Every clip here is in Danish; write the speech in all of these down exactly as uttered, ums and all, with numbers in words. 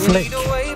Flæk.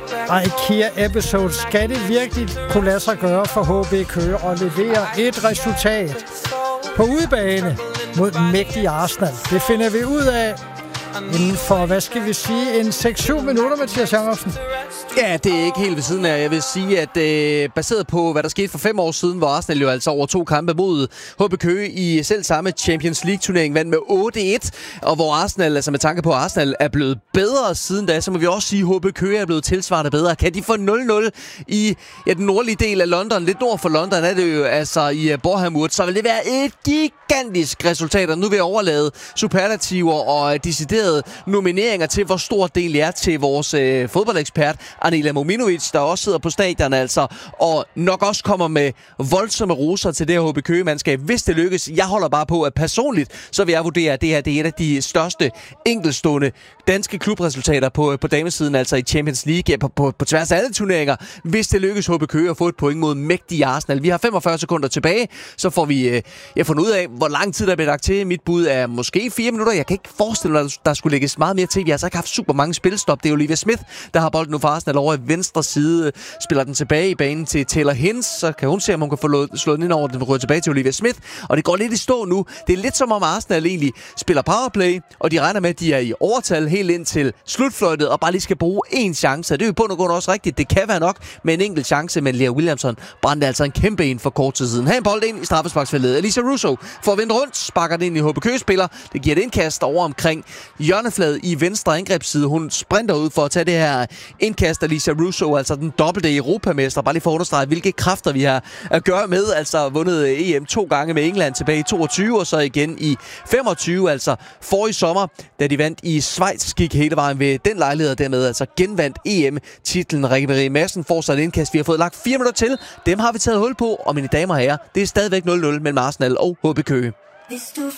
IKEA episode. Skal det virkelig kunne lade sig gøre for H B Køge og levere et resultat på udebane mod den mægtige Arsenal? Det finder vi ud af inden for, hvad skal vi sige, en seks syv minutter, Mathias Jacobsen. Ja, det er ikke helt ved siden af. Jeg vil sige, at øh, baseret på, hvad der skete for fem år siden, hvor Arsenal jo altså over to kampe mod H B Køge i selv samme Champions League-turnering vandt med otte et, og hvor Arsenal, altså med tanke på, at Arsenal er blevet bedre siden da, så må vi også sige, at H B Køge er blevet tilsvarende bedre. Kan de få nul nul i ja, den nordlige del af London, lidt nord for London er det jo altså i uh, Boreham Wood, så vil det være et gigantisk resultat, og nu vil jeg overlade superlativer og deciderede nomineringer til, hvor stor del er til vores øh, fodboldekspert, Anila Mominovic, der også sidder på stadion altså, og nok også kommer med voldsomme roser til det her H B Køge-mandskab, hvis det lykkes. Jeg holder bare på, at personligt, så vil jeg vurdere, at det her det er et af de største enkeltstående danske klubresultater på, på damesiden, altså i Champions League, ja, på, på, på tværs af alle turneringer, hvis det lykkes H B Køge at få et point mod mægtige Arsenal. Vi har femogfyrre sekunder tilbage, så får vi øh, jeg fundet ud af, hvor lang tid der bliver lagt til. Mit bud er måske fire minutter. Jeg kan ikke forestille mig, at der skulle lægges meget mere til. Vi har altså ikke haft super mange spilstop. Det er Olivia Smith, der har bolden nu for Arsenal over i venstre side. Spiller den tilbage i banen til Taylor Hintz. Så kan hun se, om hun kan få slået den ind over. Den rører tilbage til Olivia Smith. Og det går lidt i stå nu. Det er lidt som om Arsenal egentlig spiller powerplay, og de regner med, at de er i overtal helt ind til slutfløjtet, og bare lige skal bruge én chance. Det er jo på noget også rigtigt. Det kan være nok med en enkelt chance, men Lea Williamson brændte altså en kæmpe en for kort tid siden. Han bold ind i straffesparksfeltet. Elisa Russo får vendt rundt, sparker den ind i H B Køge-spiller. Det giver et indkast over omkring hjørnefladet i venstre angrebsside. Hun sprinter ud for at tage det her indkast af Lisa Russo, altså den dobbelte europamester. Bare lige for at understrege, hvilke kræfter vi har at gøre med. Altså vundet E M to gange med England tilbage i toogtyve, og så igen i femogtyve, altså for i sommer, da de vandt i Schweiz, gik hele vejen ved den lejlighed, og dermed altså genvandt E M-titlen. Rikke Marie Madsen får så et indkast. Vi har fået lagt fire minutter til. Dem har vi taget hul på, og mine damer og herrer, det er stadigvæk nul nul mellem Arsenal og H B Køge.